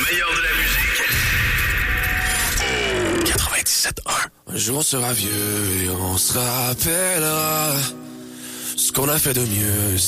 meilleur de la musique. 97.1. Un jour on sera vieux et on se rappellera ce qu'on a fait de mieux.